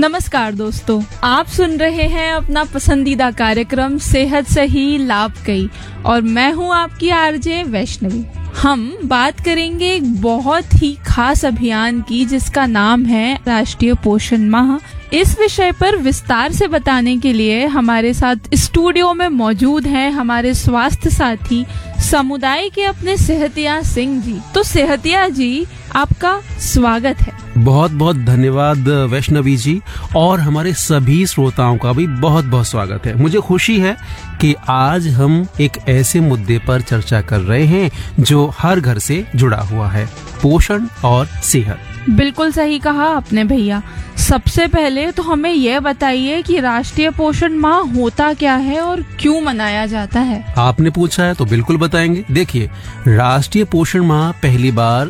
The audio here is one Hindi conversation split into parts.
नमस्कार दोस्तों, आप सुन रहे हैं अपना पसंदीदा कार्यक्रम सेहत सही लाभ कई और मैं हूं आपकी आरजे वैष्णवी। हम बात करेंगे एक बहुत ही खास अभियान की जिसका नाम है राष्ट्रीय पोषण माह। इस विषय पर विस्तार से बताने के लिए हमारे साथ स्टूडियो में मौजूद हैं हमारे स्वास्थ्य साथी समुदाय के अपने सेहतिया सिंह जी। तो सेहतिया जी, आपका स्वागत है। बहुत बहुत धन्यवाद वैष्णवी जी, और हमारे सभी श्रोताओं का भी बहुत बहुत स्वागत है। मुझे खुशी है कि आज हम एक ऐसे मुद्दे पर चर्चा कर रहे हैं जो हर घर से जुड़ा हुआ है, पोषण और सेहत। बिल्कुल सही कहा आपने भैया। सबसे पहले तो हमें यह बताइए कि राष्ट्रीय पोषण माह होता क्या है और क्यों मनाया जाता है। आपने पूछा है तो बिल्कुल बताएंगे। देखिए, राष्ट्रीय पोषण माह पहली बार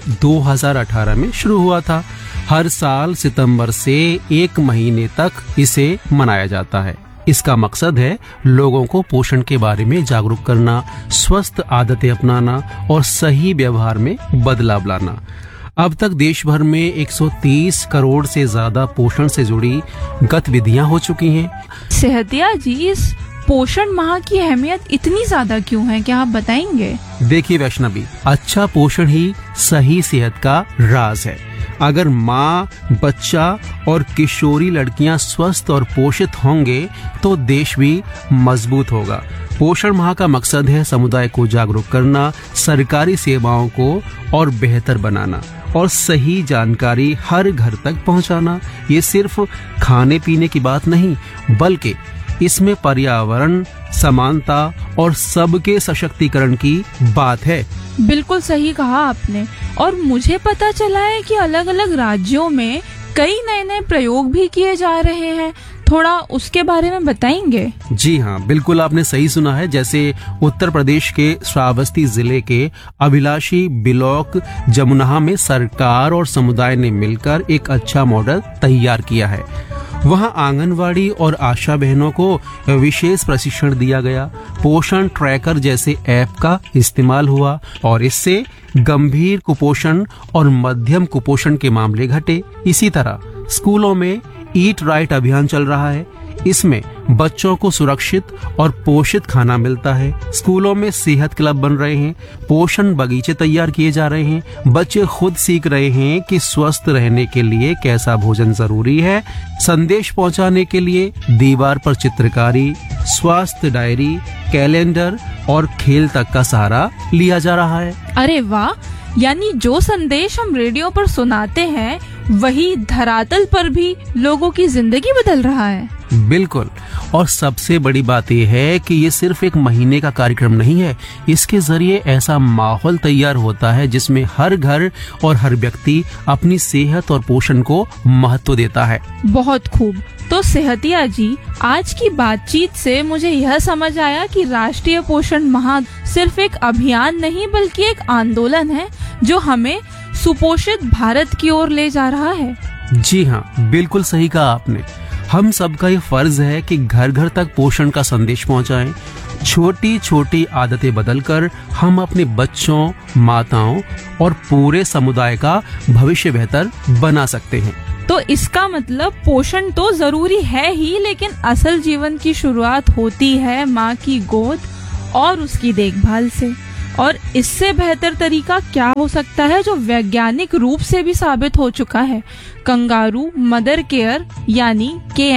2018 में शुरू हुआ था। हर साल सितंबर से 1 महीने तक इसे मनाया जाता है। इसका मकसद है लोगों को पोषण के बारे में जागरूक करना, स्वस्थ आदतें अपनाना और सही व्यवहार में बदलाव लाना। अब तक देश भर में 130 करोड़ से ज्यादा पोषण से जुड़ी गतिविधियां हो चुकी हैं। सेहतिया जी, इस पोषण माह की अहमियत इतनी ज्यादा क्यों है, क्या आप बताएंगे? देखिए वैष्णवी, अच्छा पोषण ही सही सेहत का राज है। अगर माँ, बच्चा और किशोरी लड़कियां स्वस्थ और पोषित होंगे तो देश भी मजबूत होगा। पोषण माह का मकसद है समुदाय को जागरूक करना, सरकारी सेवाओं को और बेहतर बनाना और सही जानकारी हर घर तक पहुंचाना। ये सिर्फ खाने पीने की बात नहीं, बल्कि इसमें पर्यावरण, समानता और सबके सशक्तिकरण की बात है। बिल्कुल सही कहा आपने। और मुझे पता चला है कि अलग अलग राज्यों में कई नए नए प्रयोग भी किए जा रहे हैं। थोड़ा उसके बारे में बताएंगे? जी हाँ, बिल्कुल आपने सही सुना है। जैसे उत्तर प्रदेश के श्रावस्ती जिले के अभिलाषी ब्लॉक जमुना में सरकार और समुदाय ने मिलकर एक अच्छा मॉडल तैयार किया है। वहाँ आंगनवाड़ी और आशा बहनों को विशेष प्रशिक्षण दिया गया। पोषण ट्रैकर जैसे ऐप का इस्तेमाल हुआ और इससे गंभीर कुपोषण और मध्यम कुपोषण के मामले घटे। इसी तरह स्कूलों में ईट राइट अभियान चल रहा है। इसमें बच्चों को सुरक्षित और पोषित खाना मिलता है। स्कूलों में सेहत क्लब बन रहे हैं, पोषण बगीचे तैयार किए जा रहे हैं। बच्चे खुद सीख रहे हैं कि स्वस्थ रहने के लिए कैसा भोजन जरूरी है। संदेश पहुंचाने के लिए दीवार पर चित्रकारी, स्वास्थ्य डायरी, कैलेंडर और खेल तक का सहारा लिया जा रहा है। अरे वाह, यानी जो संदेश हम रेडियो पर सुनाते हैं वही धरातल पर भी लोगों की जिंदगी बदल रहा है। बिल्कुल। और सबसे बड़ी बात यह है कि ये सिर्फ 1 महीने का कार्यक्रम नहीं है। इसके जरिए ऐसा माहौल तैयार होता है जिसमें हर घर और हर व्यक्ति अपनी सेहत और पोषण को महत्व देता है। बहुत खूब। तो सेहतिया जी, आज की बातचीत से मुझे यह समझ आया कि राष्ट्रीय पोषण माह सिर्फ एक अभियान नहीं बल्कि एक आंदोलन है जो हमें सुपोषित भारत की ओर ले जा रहा है। जी हाँ, बिल्कुल सही कहा आपने। हम सबका ये फर्ज है कि घर घर तक पोषण का संदेश पहुंचाएं। छोटी छोटी आदतें बदलकर हम अपने बच्चों, माताओं और पूरे समुदाय का भविष्य बेहतर बना सकते हैं। तो इसका मतलब पोषण तो जरूरी है ही, लेकिन असल जीवन की शुरुआत होती है माँ की गोद और उसकी देखभाल से। और इससे बेहतर तरीका क्या हो सकता है जो वैज्ञानिक रूप से भी साबित हो चुका है? कंगारू मदर केयर यानी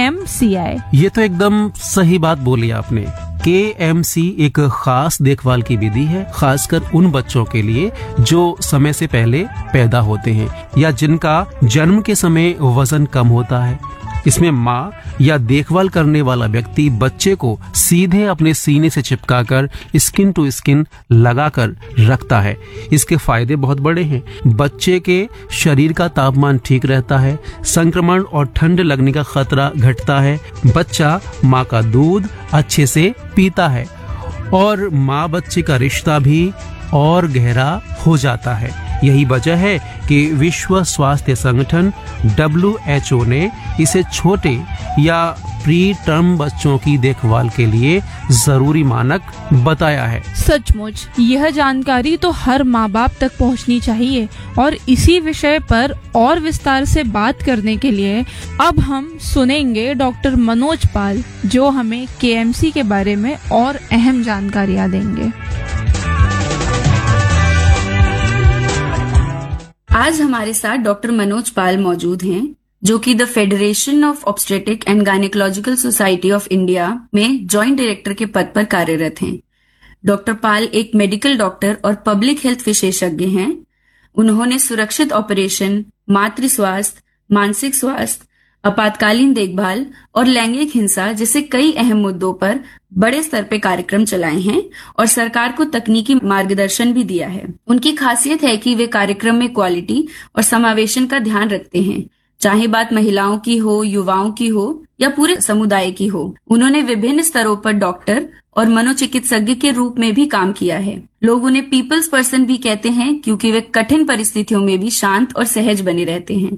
KMCI। ये तो एकदम सही बात बोली आपने। KMC एक खास देखभाल की विधि है, खासकर उन बच्चों के लिए जो समय से पहले पैदा होते हैं या जिनका जन्म के समय वजन कम होता है। इसमें माँ या देखभाल करने वाला व्यक्ति बच्चे को सीधे अपने सीने से चिपकाकर स्किन टू स्किन लगाकर रखता है। इसके फायदे बहुत बड़े हैं। बच्चे के शरीर का तापमान ठीक रहता है, संक्रमण और ठंड लगने का खतरा घटता है, बच्चा माँ का दूध अच्छे से पीता है और माँ बच्चे का रिश्ता भी और गहरा हो जाता है। यही वजह है कि विश्व स्वास्थ्य संगठन WHO ने इसे छोटे या प्री टर्म बच्चों की देखभाल के लिए जरूरी मानक बताया है। सचमुच यह जानकारी तो हर माँ बाप तक पहुँचनी चाहिए और इसी विषय पर और विस्तार से बात करने के लिए अब हम सुनेंगे डॉक्टर मनोज पाल, जो हमें केएमसी के बारे में और अहम जानकारियाँ देंगे। आज हमारे साथ डॉक्टर मनोज पाल मौजूद हैं, जो कि the federation of obstetric and gynaecological society of India में जॉइंट डायरेक्टर के पद पर कार्यरत हैं। डॉक्टर पाल एक मेडिकल डॉक्टर और पब्लिक हेल्थ विशेषज्ञ हैं। उन्होंने सुरक्षित ऑपरेशन, मातृ स्वास्थ्य, मानसिक स्वास्थ्य, आपातकालीन देखभाल और लैंगिक हिंसा जैसे कई अहम मुद्दों पर बड़े स्तर पे कार्यक्रम चलाए हैं और सरकार को तकनीकी मार्गदर्शन भी दिया है। उनकी खासियत है कि वे कार्यक्रम में क्वालिटी और समावेशन का ध्यान रखते हैं, चाहे बात महिलाओं की हो, युवाओं की हो या पूरे समुदाय की हो। उन्होंने विभिन्न स्तरों पर डॉक्टर और मनोचिकित्सज्ञ के रूप में भी काम किया है। लोग उन्हें पीपल्स पर्सन भी कहते हैं, क्योंकि वे कठिन परिस्थितियों में भी शांत और सहज बने रहते हैं।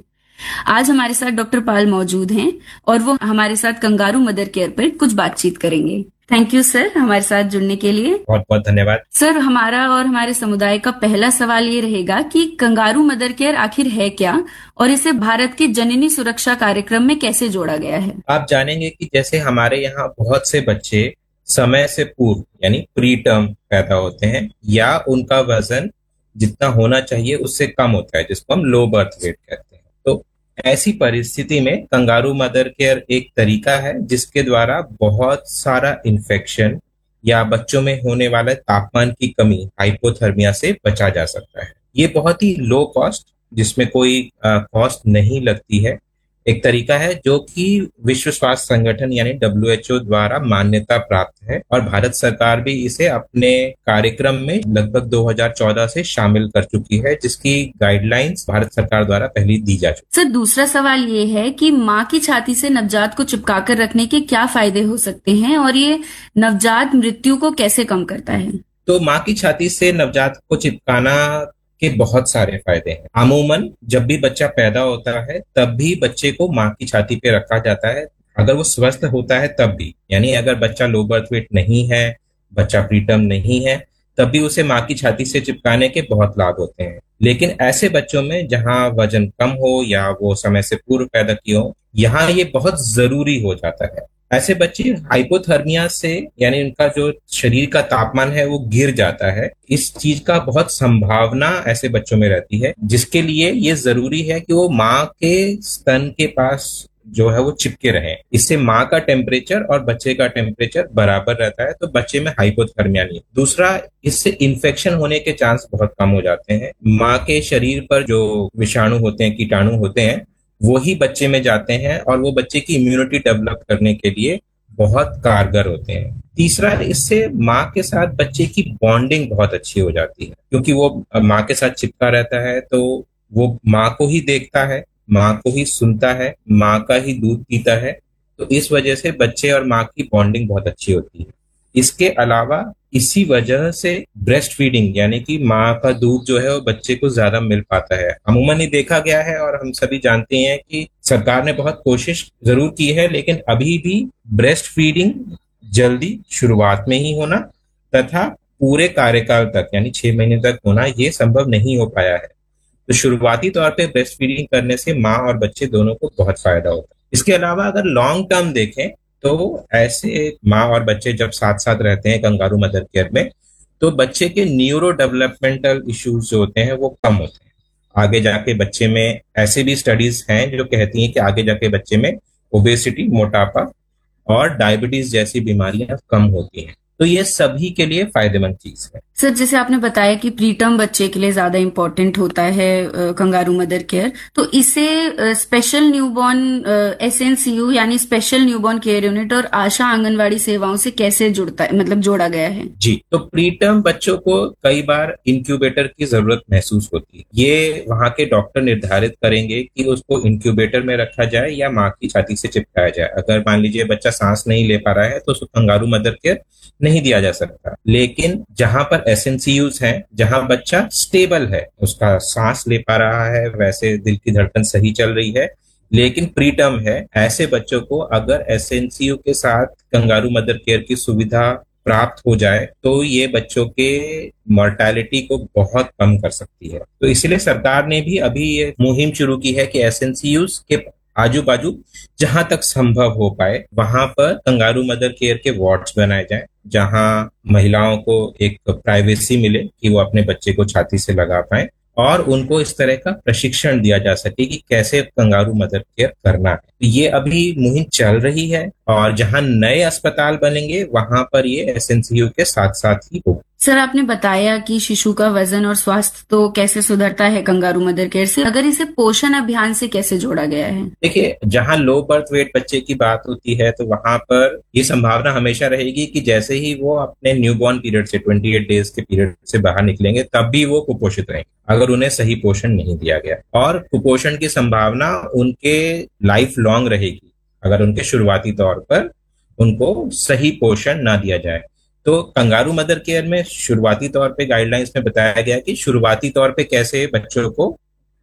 आज हमारे साथ डॉक्टर पाल मौजूद हैं और वो हमारे साथ कंगारू मदर केयर पर कुछ बातचीत करेंगे। थैंक यू सर, हमारे साथ जुड़ने के लिए बहुत बहुत धन्यवाद। सर, हमारा और हमारे समुदाय का पहला सवाल ये रहेगा कि कंगारू मदर केयर आखिर है क्या और इसे भारत के जननी सुरक्षा कार्यक्रम में कैसे जोड़ा गया है? आप जानेंगे कि जैसे हमारे यहाँ बहुत से बच्चे समय से पूर्व यानी प्री टर्म पैदा होते हैं या उनका वजन जितना होना चाहिए उससे कम होता है, जिसको हम लो बर्थ वेट कहते हैं। तो ऐसी परिस्थिति में कंगारू मदर केयर एक तरीका है जिसके द्वारा बहुत सारा इन्फेक्शन या बच्चों में होने वाले तापमान की कमी, हाइपोथर्मिया से बचा जा सकता है। ये बहुत ही लो कॉस्ट, जिसमें कोई कॉस्ट नहीं लगती है, एक तरीका है जो कि विश्व स्वास्थ्य संगठन यानी WHO द्वारा मान्यता प्राप्त है और भारत सरकार भी इसे अपने कार्यक्रम में लगभग 2014 से शामिल कर चुकी है, जिसकी गाइडलाइंस भारत सरकार द्वारा पहले दी जा चुकी। सर, दूसरा सवाल ये है कि माँ की छाती से नवजात को चिपकाकर रखने के क्या फायदे हो सकते हैं और ये नवजात मृत्यु को कैसे कम करता है? तो माँ की छाती से नवजात को चिपकाना के बहुत सारे फायदे हैं। अमूमन जब भी बच्चा पैदा होता है तब भी बच्चे को माँ की छाती पे रखा जाता है, अगर वो स्वस्थ होता है तब भी। यानी अगर बच्चा लो बर्थ वेट नहीं है, बच्चा प्रीटर्म नहीं है, तब भी उसे माँ की छाती से चिपकाने के बहुत लाभ होते हैं। लेकिन ऐसे बच्चों में जहाँ वजन कम हो या वो समय से पूर्व पैदा किए हो, यहाँ ये बहुत जरूरी हो जाता है। ऐसे बच्चे हाइपोथर्मिया से यानी उनका जो शरीर का तापमान है वो गिर जाता है। इस चीज का बहुत संभावना ऐसे बच्चों में रहती है, जिसके लिए ये जरूरी है कि वो माँ के स्तन के पास जो है वो चिपके रहे। इससे माँ का टेम्परेचर और बच्चे का टेम्परेचर बराबर रहता है, तो बच्चे में हाइपोथर्मिया नहीं। दूसरा, इससे इन्फेक्शन होने के चांस बहुत कम हो जाते हैं। माँ के शरीर पर जो विषाणु होते हैं, कीटाणु होते हैं, वो ही बच्चे में जाते हैं और वो बच्चे की इम्यूनिटी डेवलप करने के लिए बहुत कारगर होते हैं। तीसरा, इससे माँ के साथ बच्चे की बॉन्डिंग बहुत अच्छी हो जाती है, क्योंकि वो माँ के साथ चिपका रहता है, तो वो माँ को ही देखता है, माँ को ही सुनता है, माँ का ही दूध पीता है। तो इस वजह से बच्चे और माँ की बॉन्डिंग बहुत अच्छी होती है। इसके अलावा इसी वजह से ब्रेस्ट फीडिंग यानी कि माँ का दूध जो है वो बच्चे को ज्यादा मिल पाता है। अमूमन ही देखा गया है और हम सभी जानते हैं कि सरकार ने बहुत कोशिश जरूर की है, लेकिन अभी भी ब्रेस्ट फीडिंग जल्दी शुरुआत में ही होना तथा पूरे कार्यकाल तक यानी 6 महीने तक होना, ये संभव नहीं हो पाया है। तो शुरुआती तौर पे ब्रेस्ट फीडिंग करने से माँ और बच्चे दोनों को बहुत फायदा होता है। इसके अलावा अगर लॉन्ग टर्म देखें तो ऐसे माँ और बच्चे जब साथ साथ रहते हैं कंगारू मदर केयर में, तो बच्चे के न्यूरो डेवलपमेंटल इश्यूज जो होते हैं वो कम होते हैं। आगे जाके बच्चे में ऐसे भी स्टडीज हैं जो कहती हैं कि आगे जाके बच्चे में ओबेसिटी, मोटापा और डायबिटीज जैसी बीमारियां कम होती हैं। तो ये सभी के लिए फायदेमंद चीज है। सर, जैसे आपने बताया कि प्रीटर्म बच्चे के लिए ज्यादा इम्पोर्टेंट होता है कंगारू मदर केयर, तो इसे स्पेशल न्यूबॉर्न SNCU यानी स्पेशल न्यूबॉर्न केयर यूनिट और आशा आंगनवाड़ी सेवाओं से कैसे जुड़ता है, मतलब जोड़ा गया है? जी, तो प्रीटर्म बच्चों को कई बार इंक्यूबेटर की जरूरत महसूस होती है। ये वहाँ के डॉक्टर निर्धारित करेंगे कि उसको इंक्यूबेटर में रखा जाए या माँ की छाती से चिपकाया जाए। अगर मान लीजिए बच्चा सांस नहीं ले पा रहा है तो उसको कंगारू मदर केयर नहीं दिया जा सकता। लेकिन जहां पर SNCUs हैं, जहां बच्चा स्टेबल है, उसका सांस ले पा रहा है, वैसे दिल की धड़कन सही चल रही है, लेकिन प्रीटर्म है, ऐसे बच्चों को अगर एसएनसीयू के साथ कंगारू मदर केयर की सुविधा प्राप्त हो जाए तो ये बच्चों के मोर्टेलिटी को बहुत कम कर सकती है। तो इसलिए सरकार ने भी अभी ये मुहिम शुरू की है कि एसएनसीयूज के आजू बाजू जहां तक संभव हो पाए वहां पर कंगारू मदर केयर के वार्ड्स बनाए जाएं, जहां महिलाओं को एक प्राइवेसी मिले कि वो अपने बच्चे को छाती से लगा पाए और उनको इस तरह का प्रशिक्षण दिया जा सके कि कैसे कंगारू मदर केयर करना है। ये अभी मुहिम चल रही है और जहां नए अस्पताल बनेंगे वहां पर ये एसएनसीयू के साथ साथ ही होगा। सर, आपने बताया कि शिशु का वजन और स्वास्थ्य तो कैसे सुधरता है कंगारू मदर केयर से, अगर इसे पोषण अभियान से कैसे जोड़ा गया है? देखिए, जहां लो बर्थ वेट बच्चे की बात होती है तो वहां पर ये संभावना हमेशा रहेगी कि जैसे ही वो अपने न्यूबॉर्न पीरियड से 28 डेज के पीरियड से बाहर निकलेंगे तब भी वो कुपोषित रहेंगे अगर उन्हें सही पोषण नहीं दिया गया। और कुपोषण की संभावना उनके लाइफ लॉन्ग रहेगी अगर उनके शुरुआती तौर पर उनको सही पोषण ना दिया जाए। तो कंगारू मदर केयर में शुरुआती तौर पे गाइडलाइंस में बताया गया कि शुरुआती तौर पे कैसे बच्चों को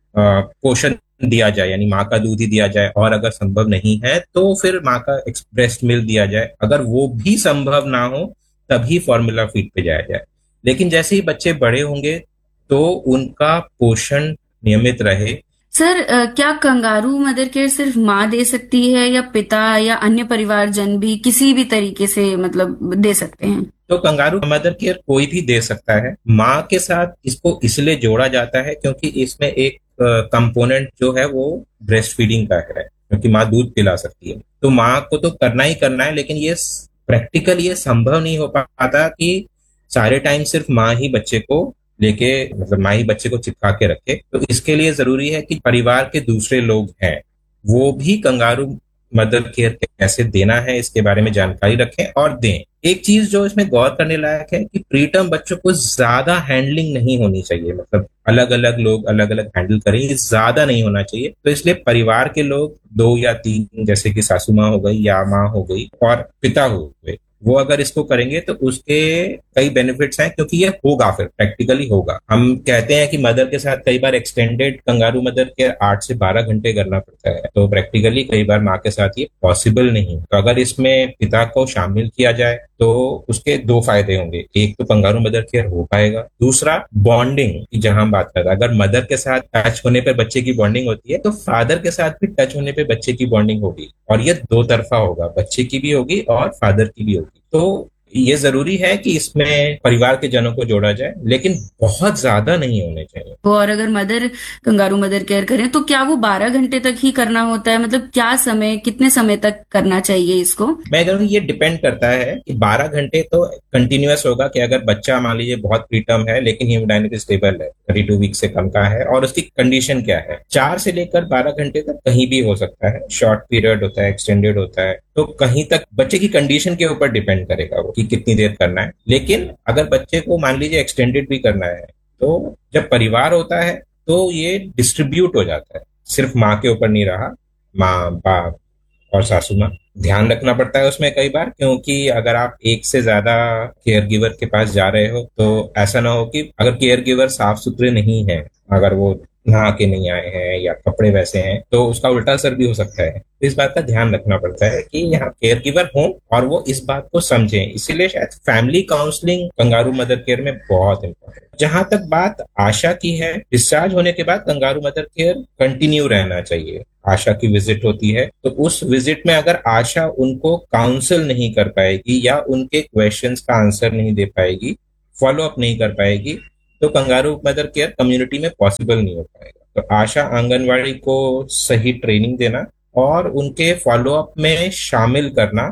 पोषण दिया जाए, यानी माँ का दूध ही दिया जाए, और अगर संभव नहीं है तो फिर माँ का ब्रेस्ट मिल्क दिया जाए। अगर वो भी संभव ना हो तभी फॉर्मूला फीड पे जाया जाए। लेकिन जैसे ही बच्चे बड़े होंगे तो उनका पोषण नियमित रहे। सर, क्या कंगारू मदर केयर सिर्फ माँ दे सकती है या पिता या अन्य परिवारजन भी किसी भी तरीके से मतलब दे सकते हैं? तो कंगारू मदर केयर कोई भी दे सकता है। माँ के साथ इसको इसलिए जोड़ा जाता है क्योंकि इसमें एक कंपोनेंट जो है वो ब्रेस्ट फीडिंग का है, क्योंकि माँ दूध पिला सकती है। तो माँ को तो करना ही करना है, लेकिन ये प्रैक्टिकल ये संभव नहीं हो पाता कि सारे टाइम सिर्फ माँ ही बच्चे को लेके, मतलब माँ ही बच्चे को चिपका के रखे। तो इसके लिए जरूरी है कि परिवार के दूसरे लोग हैं वो भी कंगारू मदर केयर कैसे देना है इसके बारे में जानकारी रखें और दें। एक चीज जो इसमें गौर करने लायक है कि प्रीटर्म बच्चों को ज्यादा हैंडलिंग नहीं होनी चाहिए, मतलब अलग अलग लोग अलग अलग हैंडल करें, ये ज्यादा नहीं होना चाहिए। तो इसलिए परिवार के लोग 2 या 3, जैसे कि सासू माँ हो गई या माँ हो गई और पिता हो गए, वो अगर इसको करेंगे तो उसके कई बेनिफिट्स हैं, क्योंकि ये होगा, फिर प्रैक्टिकली होगा। हम कहते हैं कि मदर के साथ कई बार एक्सटेंडेड कंगारू मदर केयर 8 से 12 घंटे करना पड़ता है, तो प्रैक्टिकली कई बार माँ के साथ ये पॉसिबल नहीं। तो अगर इसमें पिता को शामिल किया जाए तो उसके 2 फायदे होंगे। एक तो कंगारू मदर केयर हो पाएगा, दूसरा बॉन्डिंग की जहां हम बात करते हैं, अगर मदर के साथ टच होने पे बच्चे की बॉन्डिंग होती है तो फादर के साथ भी टच होने पे बच्चे की बॉन्डिंग होगी, और ये 2 तरफा होगा, बच्चे की भी होगी और फादर की भी होगी। तो ये जरूरी है कि इसमें परिवार के जनों को जोड़ा जाए, लेकिन बहुत ज्यादा नहीं होने चाहिए। और अगर मदर कंगारू मदर केयर करें तो क्या वो 12 घंटे तक ही करना होता है? मतलब क्या समय, कितने समय तक करना चाहिए इसको? मैं कहूँ ये डिपेंड करता है कि 12 घंटे तो कंटिन्यूअस होगा कि अगर बच्चा मान लीजिए बहुत प्रीटर्म है लेकिन हीमोडायनेमिक स्टेबल है, 32 वीक से कम का है और उसकी कंडीशन क्या है, 4 से लेकर 12 घंटे तक कहीं भी हो सकता है। शॉर्ट पीरियड होता है, एक्सटेंडेड होता है, तो कहीं तक बच्चे की कंडीशन के ऊपर डिपेंड करेगा वो कि कितनी देर करना है। लेकिन अगर बच्चे को मान लीजिए एक्सटेंडेड भी करना है तो जब परिवार होता है तो ये डिस्ट्रीब्यूट हो जाता है, सिर्फ माँ के ऊपर नहीं रहा, माँ बाप और सासू माँ। ध्यान रखना पड़ता है उसमें कई बार, क्योंकि अगर आप एक से ज्यादा केयर गिवर के पास जा रहे हो तो ऐसा ना हो कि अगर केयर गिवर साफ सुथरे नहीं है, अगर वो नहा के नहीं आए हैं या कपड़े वैसे हैं, तो उसका उल्टा असर भी हो सकता है। तो इस बात का ध्यान रखना पड़ता है कि यहाँ केयर गिवर हों और वो इस बात को समझें। इसीलिए शायद family counselling kangaroo mother care में बहुत इंपॉर्टेंट है। जहां तक बात आशा की है, डिस्चार्ज होने के बाद कंगारू मदर केयर कंटिन्यू रहना चाहिए। आशा की विजिट होती है तो उस विजिट में अगर आशा उनको काउंसिल नहीं कर पाएगी या उनके क्वेश्चंस का आंसर नहीं दे पाएगी, फॉलो अप नहीं कर पाएगी, तो कंगारू मदर केयर कम्युनिटी में पॉसिबल नहीं हो पाएगा। तो आशा आंगनवाड़ी को सही ट्रेनिंग देना और उनके फॉलो अप में शामिल करना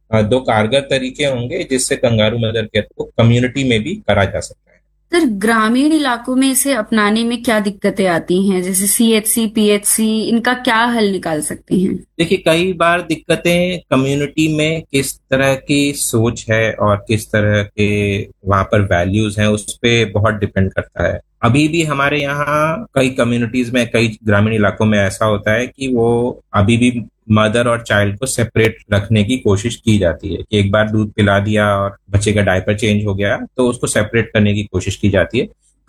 2 कारगर तरीके होंगे जिससे कंगारू मदर केयर को कम्युनिटी में भी करा जा सकता है। सर, ग्रामीण इलाकों में इसे अपनाने में क्या दिक्कतें आती हैं, जैसे सीएचसी, पीएचसी, इनका क्या हल निकाल सकते हैं? देखिए, कई बार दिक्कतें कम्युनिटी में किस तरह की सोच है और किस तरह के वहां पर वैल्यूज हैं उस पे बहुत डिपेंड करता है। अभी भी हमारे यहाँ कई कम्युनिटीज में, कई ग्रामीण इलाकों में ऐसा होता है कि वो अभी भी मदर और चाइल्ड को सेपरेट रखने की कोशिश की जाती है कि एक बार दूध पिला दिया और बच्चे का डायपर चेंज हो गया तो उसको सेपरेट करने की कोशिश की जाती है।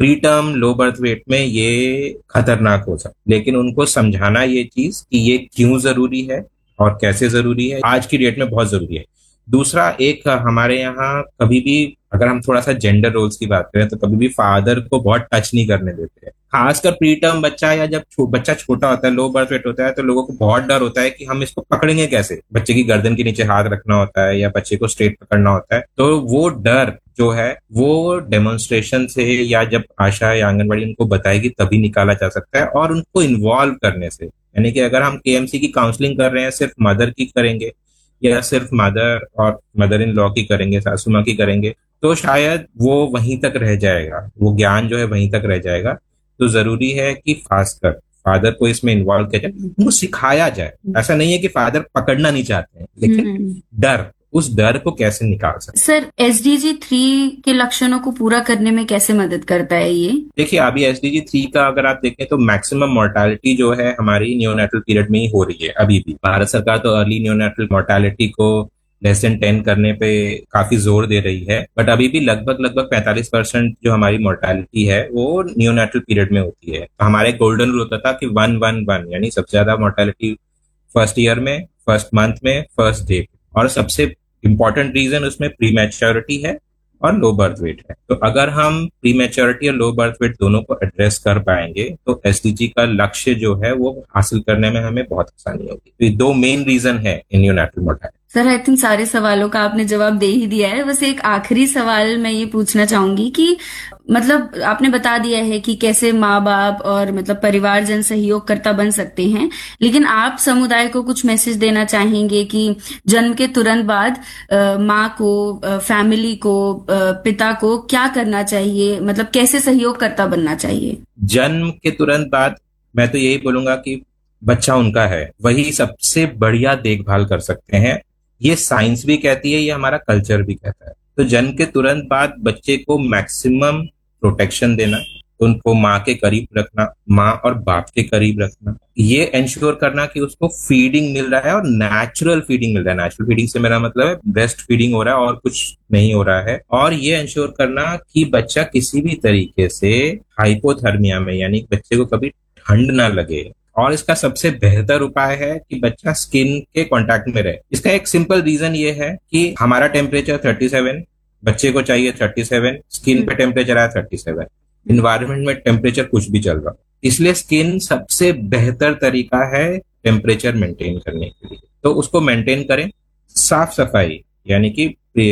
Pre term low birth weight में ये खतरनाक हो सकता, लेकिन उनको समझाना ये चीज कि ये क्यों जरूरी है और कैसे जरूरी है, आज की डेट में बहुत जरूरी है। दूसरा, एक हमारे यहाँ कभी भी अगर हम थोड़ा सा जेंडर रोल्स की बात करें तो कभी भी फादर को बहुत टच नहीं करने देते हैं, खासकर प्री टर्म बच्चा या जब बच्चा छोटा होता है, लो बर्थ वेट होता है, तो लोगों को बहुत डर होता है कि हम इसको पकड़ेंगे कैसे। बच्चे की गर्दन के नीचे हाथ रखना होता है या बच्चे को स्ट्रेट पकड़ना होता है, तो वो डर जो है वो डेमोन्स्ट्रेशन से या जब आशा या आंगनबाड़ी उनको बताएगी तभी निकाला जा सकता है, और उनको इन्वॉल्व करने से। यानी कि अगर हम केएमसी की काउंसलिंग कर रहे हैं, सिर्फ मदर की करेंगे या सिर्फ मदर और मदर इन लॉ की करेंगे, सासू माँ की करेंगे, तो शायद वो वहीं तक रह जाएगा, वो ज्ञान जो है वहीं तक रह जाएगा। तो जरूरी है कि खासकर फादर को इसमें इन्वॉल्व किया जाए, उनको सिखाया जाए। ऐसा नहीं है कि फादर पकड़ना नहीं चाहते हैं, लेकिन डर, उस डर को कैसे निकाल सकते। सर, SDG 3 के लक्षणों को पूरा करने में कैसे मदद करता है ये? देखिए, अभी SDG 3 का अगर आप देखें तो मैक्सिमम मोर्टालिटी जो है हमारी नियोनेटल पीरियड में ही हो रही है। अभी भी भारत सरकार तो अर्ली नियोनेटल मोर्टालिटी को लेस देन 10 करने पे काफी जोर दे रही है, बट अभी भी लगभग 45% जो हमारी मोर्टालिटी है वो नियोनेटल पीरियड में होती है। तो हमारे गोल्डन रूल होता था कि 1-1-1, यानी सबसे ज्यादा मोर्टालिटी फर्स्ट ईयर में, फर्स्ट मंथ में, फर्स्ट डे। और सबसे इंपॉर्टेंट रीजन उसमें प्रीमैच्योरिटी है और लो बर्थ वेट है। तो अगर हम प्रीमैच्योरिटी और लो बर्थ वेट दोनों को एड्रेस कर पाएंगे तो SDG का लक्ष्य जो है वो हासिल करने में हमें बहुत आसानी होगी। तो ये 2 मेन रीजन है इन neonatal mortality. Sir, I think सारे सवालों का आपने जवाब दे ही दिया है। बस एक आखिरी सवाल मैं ये पूछना चाहूंगी कि मतलब आपने बता दिया है कि कैसे माँ बाप और मतलब परिवारजन सहयोगकर्ता बन सकते हैं, लेकिन आप समुदाय को कुछ मैसेज देना चाहेंगे कि जन्म के तुरंत बाद माँ को, फैमिली को, पिता को क्या करना चाहिए, मतलब कैसे सहयोगकर्ता बनना चाहिए? जन्म के तुरंत बाद मैं तो यही बोलूंगा कि बच्चा उनका है, वही सबसे बढ़िया देखभाल कर सकते हैं। ये साइंस भी कहती है, ये हमारा कल्चर भी कहता है। तो जन्म के तुरंत बाद बच्चे को मैक्सिमम प्रोटेक्शन देना, उनको माँ के करीब रखना, माँ और बाप के करीब रखना, ये इंश्योर करना कि उसको फीडिंग मिल रहा है और नेचुरल फीडिंग मिल रहा है। नेचुरल फीडिंग से मेरा मतलब है ब्रेस्ट फीडिंग हो रहा है और कुछ नहीं हो रहा है। और ये इंश्योर करना कि बच्चा किसी भी तरीके से हाइपोथर्मिया में, यानी बच्चे को कभी ठंड ना लगे। और इसका सबसे बेहतर उपाय है कि बच्चा स्किन के कांटेक्ट में रहे। इसका एक सिंपल रीजन ये है कि हमारा टेम्परेचर 37, बच्चे को चाहिए 37, स्किन पे टेम्परेचर आया 37, इन्वायरमेंट में टेम्परेचर कुछ भी चल रहा, इसलिए स्किन सबसे बेहतर तरीका है टेम्परेचर मेंटेन करने के लिए। तो उसको मेंटेन करें। साफ सफाई, यानी कि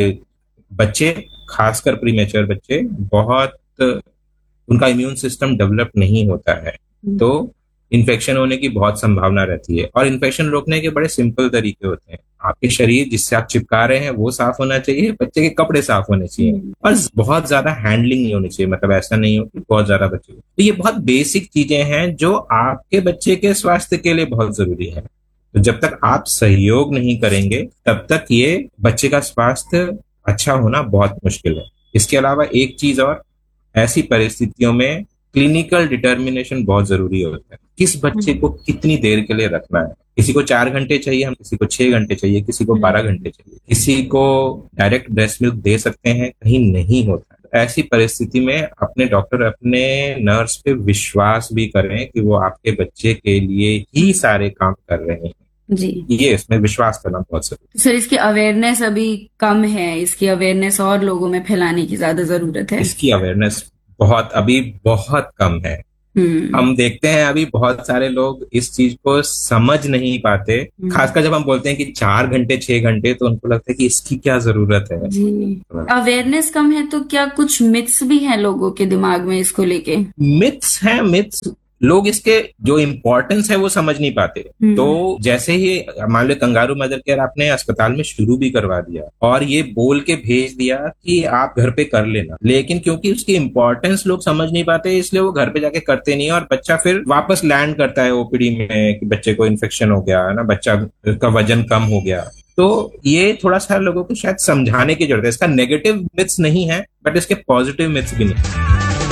बच्चे, खासकर प्रीमेच्योर बच्चे, बहुत उनका इम्यून सिस्टम डेवलप नहीं होता है, तो इन्फेक्शन होने की बहुत संभावना रहती है। और इन्फेक्शन रोकने के बड़े सिंपल तरीके होते हैं। आपके शरीर जिससे आप चिपका रहे हैं वो साफ होना चाहिए, बच्चे के कपड़े साफ होने चाहिए, और बहुत ज्यादा हैंडलिंग नहीं होनी चाहिए। मतलब ऐसा नहीं हो कि बहुत ज्यादा बच्चे। तो ये बहुत बेसिक चीजें हैं जो आपके बच्चे के स्वास्थ्य के लिए बहुत जरूरी है। तो जब तक आप सहयोग नहीं करेंगे तब तक ये बच्चे का स्वास्थ्य अच्छा होना बहुत मुश्किल है। इसके अलावा एक चीज और, ऐसी परिस्थितियों में क्लिनिकल डिटर्मिनेशन बहुत जरूरी होता है। किस बच्चे को कितनी देर के लिए रखना है, किसी को 4 घंटे चाहिए, हम किसी को 6 घंटे चाहिए, किसी को 12 घंटे चाहिए, किसी को डायरेक्ट ब्रेस्ट मिल्क दे सकते हैं, कहीं नहीं होता। ऐसी परिस्थिति में अपने डॉक्टर, अपने नर्स पे विश्वास भी करें कि वो आपके बच्चे के लिए ही सारे काम कर रहे हैं जी। ये इसमें विश्वास करना बहुत जरूरी। सर, इसकी अवेयरनेस अभी कम है, इसकी अवेयरनेस और लोगों में फैलाने की ज्यादा जरूरत है। इसकी अवेयरनेस अभी बहुत कम है। हम देखते हैं अभी बहुत सारे लोग इस चीज को समझ नहीं पाते, खासकर जब हम बोलते हैं कि 4 घंटे 6 घंटे, तो उनको लगता है कि इसकी क्या जरूरत है। अवेयरनेस कम है, तो क्या कुछ मिथ्स भी हैं लोगों के दिमाग में इसको लेके? मिथ्स हैं, मिथ्स लोग इसके जो इम्पोर्टेंस है वो समझ नहीं पाते। तो जैसे ही मान लो कंगारू मदर केयर आपने अस्पताल में शुरू भी करवा दिया और ये बोल के भेज दिया कि आप घर पे कर लेना, लेकिन क्योंकि उसकी इम्पोर्टेंस लोग समझ नहीं पाते इसलिए वो घर पे जाके करते नहीं, और बच्चा फिर वापस लैंड करता है ओपीडी में कि बच्चे को इन्फेक्शन हो गया है ना, बच्चा का वजन कम हो गया। तो ये थोड़ा सा लोगों को शायद समझाने की जरूरत है। इसका नेगेटिव मिथ्स नहीं है, बट इसके पॉजिटिव मिथ्स भी नहीं।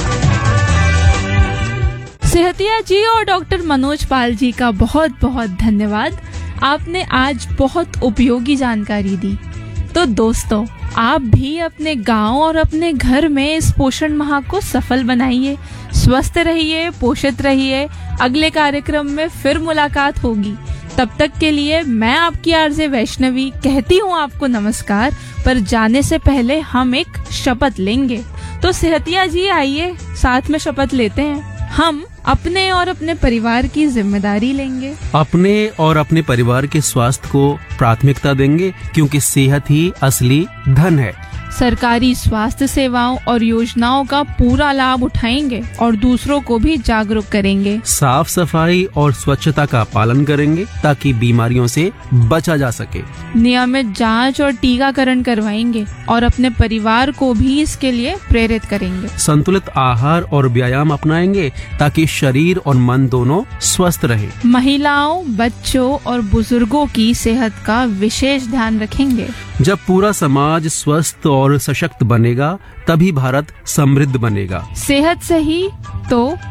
सेहतिया जी और डॉक्टर मनोज पाल जी का बहुत बहुत धन्यवाद। आपने आज बहुत उपयोगी जानकारी दी। तो दोस्तों, आप भी अपने गांव और अपने घर में इस पोषण माह को सफल बनाइए। स्वस्थ रहिए, पोषित रहिए। अगले कार्यक्रम में फिर मुलाकात होगी। तब तक के लिए मैं आपकी आरजे वैष्णवी कहती हूँ आपको नमस्कार। पर जाने से पहले हम एक शपथ लेंगे। तो सेहतिया जी, आइए साथ में शपथ लेते हैं। हम अपने और अपने परिवार की जिम्मेदारी लेंगे। अपने और अपने परिवार के स्वास्थ्य को प्राथमिकता देंगे, क्योंकि सेहत ही असली धन है। सरकारी स्वास्थ्य सेवाओं और योजनाओं का पूरा लाभ उठाएंगे और दूसरों को भी जागरूक करेंगे। साफ सफाई और स्वच्छता का पालन करेंगे ताकि बीमारियों से बचा जा सके। नियमित जांच और टीकाकरण करवाएंगे और अपने परिवार को भी इसके लिए प्रेरित करेंगे। संतुलित आहार और व्यायाम अपनाएंगे ताकि शरीर और मन दोनों स्वस्थ रहे। महिलाओं, बच्चों और बुजुर्गों की सेहत का विशेष ध्यान रखेंगे। जब पूरा समाज स्वस्थ और सशक्त बनेगा, तभी भारत समृद्ध बनेगा। सेहत सही तो